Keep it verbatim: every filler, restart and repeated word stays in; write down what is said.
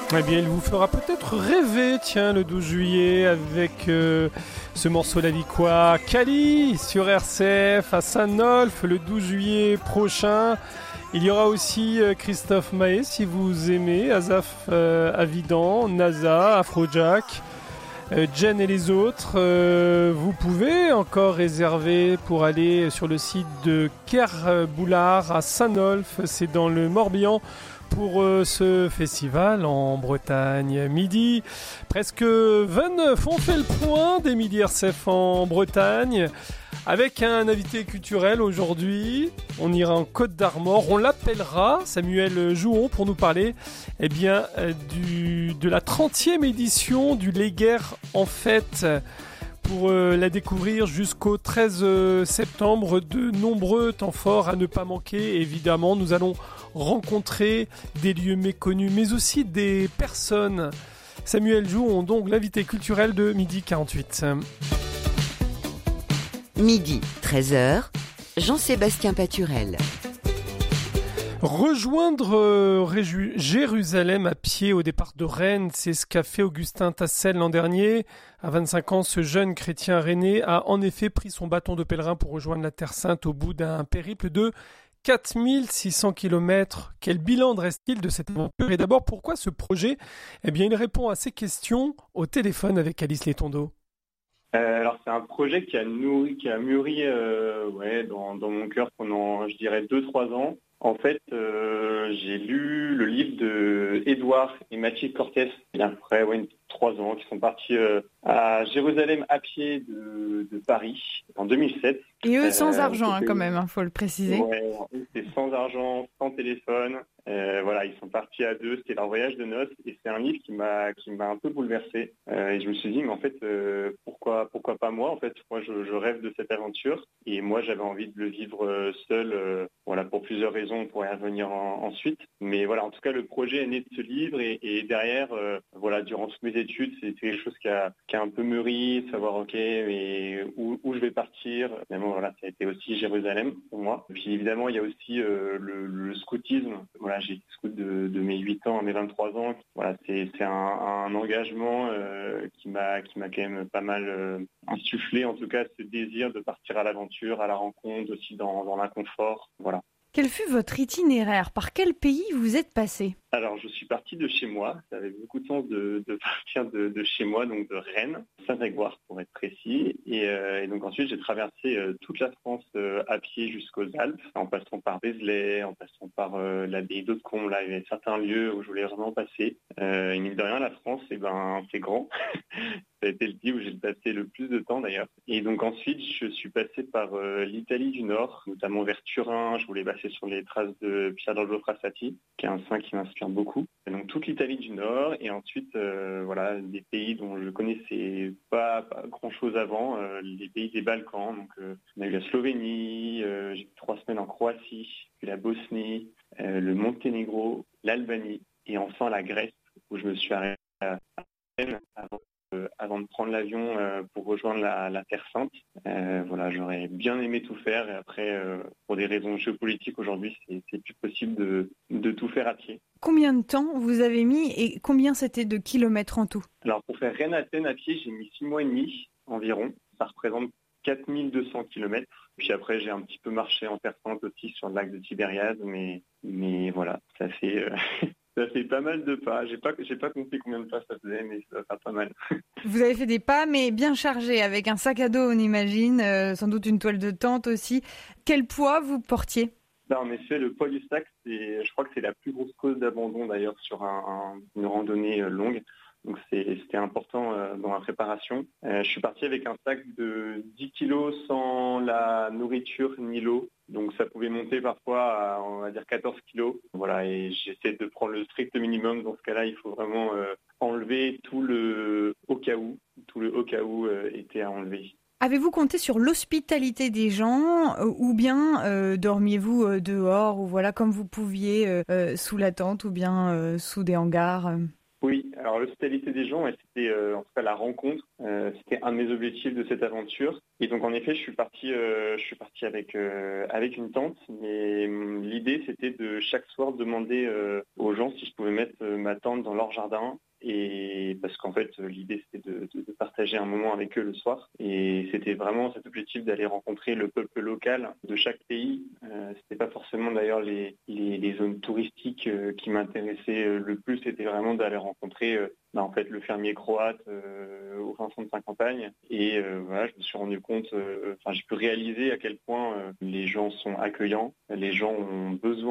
Eh bien, il vous fera peut-être rêver, tiens, le douze juillet, avec euh, ce morceau La Vie quoi, Cali, sur R C F, à Saint-Nolff, le douze juillet prochain. Il y aura aussi euh, Christophe Maé, si vous aimez, Azaf euh, Avidan, NASA, Afrojack, euh, Jen et les autres. Euh, vous pouvez encore réserver pour aller sur le site de Kerboulard à Saint-Nolff, c'est dans le Morbihan, pour euh, ce festival en Bretagne. Midi, presque vingt-neuf, on fait le point des Midi R C F en Bretagne, avec un invité culturel aujourd'hui. On ira en Côte d'Armor, on l'appellera Samuel Jouon pour nous parler eh bien, euh, du, de la trentième édition du Léguerre en fête. Pour euh, la découvrir jusqu'au treize septembre, de nombreux temps forts à ne pas manquer. Évidemment, nous allons rencontrer des lieux méconnus, mais aussi des personnes. Samuel Jouon, donc l'invité culturel de Midi quarante-huit. Midi, treize heures, Jean-Sébastien Paturel. Rejoindre euh, Réju- Jérusalem à pied au départ de Rennes, c'est ce qu'a fait Augustin Tassel l'an dernier. À vingt-cinq ans, ce jeune chrétien rennais a en effet pris son bâton de pèlerin pour rejoindre la Terre Sainte au bout d'un périple de quatre mille six cents kilomètres. Quel bilan dresse-t-il de cette aventure? Et d'abord, pourquoi ce projet? Eh bien, il répond à ces questions au téléphone avec Alice Létondo. Euh, alors c'est un projet qui a nourri, qui a mûri euh, ouais, dans, dans mon cœur pendant, je dirais, deux trois ans. En fait, euh, j'ai lu le livre de Édouard et Mathilde Cortès, il y a après ouais, trois ans, qui sont partis euh, à Jérusalem à pied de, de Paris en deux mille sept. Et eux sans Euh, argent, hein, c'était- quand même, hein, faut le préciser. Ouais, c'est sans argent, sans téléphone. Euh, voilà, ils sont partis à deux, c'était leur voyage de noces. Et c'est un livre qui m'a qui m'a un peu bouleversé. Euh, et je me suis dit, mais en fait, euh, pourquoi pourquoi pas moi? En fait, moi, je, je rêve de cette aventure. Et moi, j'avais envie de le vivre euh, seul. Euh, voilà, pour plusieurs raisons, on pourrait y revenir en- ensuite. Mais voilà, en tout cas, le projet est né de ce livre. Et, et derrière, euh, voilà, durant toutes mes études, c'est c'est quelque chose qui a qui a un peu mûri, savoir ok, mais où, où je vais partir. Évidemment, voilà, ça a été aussi Jérusalem pour moi. Puis évidemment, il y a aussi euh, le, le scoutisme. Voilà, j'ai été scout de, de mes huit ans à mes vingt-trois ans. Voilà, c'est c'est un, un engagement euh, qui m'a qui m'a quand même pas mal euh, insufflé, en tout cas, ce désir de partir à l'aventure, à la rencontre, aussi dans, dans l'inconfort. Voilà. Quel fut votre itinéraire? Par quel pays vous êtes passé? Alors, je suis parti de chez moi. Ça avait beaucoup de sens de, de partir de, de chez moi, donc de Rennes, Saint-Grégoire pour être précis. Et, euh, et donc ensuite, j'ai traversé euh, toute la France euh, à pied jusqu'aux Alpes, en passant par Vézelay, en passant par euh, l'abbaye d'Hautecombe. Là, il y avait certains lieux où je voulais vraiment passer. Euh, et mine de rien, la France, eh ben, c'est grand. Ça a été le pays où j'ai passé le plus de temps d'ailleurs. Et donc ensuite, je suis passé par euh, l'Italie du Nord, notamment vers Turin. Je voulais passer sur les traces de Pier d'Angelo Frassati, qui est un saint qui m'inspire beaucoup. Et donc toute l'Italie du Nord et ensuite, euh, voilà, des pays dont je connaissais pas, pas grand-chose avant, euh, les pays des Balkans. Donc euh, on a eu la Slovénie, euh, j'ai eu trois semaines en Croatie, puis la Bosnie, euh, le Monténégro, l'Albanie et enfin la Grèce, où je me suis arrêté à Athènes avant Euh, avant de prendre l'avion euh, pour rejoindre la, la Terre Sainte. Euh, voilà, j'aurais bien aimé tout faire et après, euh, pour des raisons géopolitiques aujourd'hui, c'est, c'est plus possible de, de tout faire à pied. Combien de temps vous avez mis et combien c'était de kilomètres en tout? Alors pour faire Rennes-Athènes à pied, j'ai mis six mois et demi environ. Ça représente quatre mille deux cents kilomètres. Puis après, j'ai un petit peu marché en Terre Sainte aussi sur le lac de Tibériade, mais, mais voilà, ça fait... Euh... Ça fait pas mal de pas. J'ai pas, j'ai pas compté combien de pas ça faisait, mais ça fait pas mal. Vous avez fait des pas, mais bien chargés, avec un sac à dos, on imagine, euh, sans doute une toile de tente aussi. Quel poids vous portiez? Ben, en effet, le poids du sac, c'est, je crois que c'est la plus grosse cause d'abandon d'ailleurs sur un, un, une randonnée longue. Donc c'est, c'était important euh, dans la préparation. Euh, je suis parti avec un sac de dix kilos sans la nourriture ni l'eau. Donc ça pouvait monter parfois à, on va dire, quatorze kilos. Voilà, et j'essaie de prendre le strict minimum. Dans ce cas-là, il faut vraiment euh, enlever tout le au cas où. Tout le au cas où euh, était à enlever. Avez-vous compté sur l'hospitalité des gens euh, ou bien euh, dormiez-vous euh, dehors ou voilà comme vous pouviez euh, euh, sous la tente ou bien euh, sous des hangars euh Oui, alors l'hospitalité des gens, c'était euh, en tout cas la rencontre. Euh, c'était un de mes objectifs de cette aventure. Et donc en effet, je suis parti, euh, je suis parti avec euh, avec une tente. Mais hum, l'idée, c'était de chaque soir demander euh, aux gens si je pouvais mettre euh, ma tente dans leur jardin. Et parce qu'en fait, l'idée c'était de, de, de partager un moment avec eux le soir. Et c'était vraiment cet objectif d'aller rencontrer le peuple local de chaque pays. Euh, c'était pas forcément d'ailleurs les, les, les zones touristiques euh, qui m'intéressaient le plus. C'était vraiment d'aller rencontrer euh, bah, en fait le fermier croate euh, au fin fond de sa campagne. Et euh, voilà, je me suis rendu compte. Enfin, euh, j'ai pu réaliser à quel point euh, les gens sont accueillants. Les gens ont besoin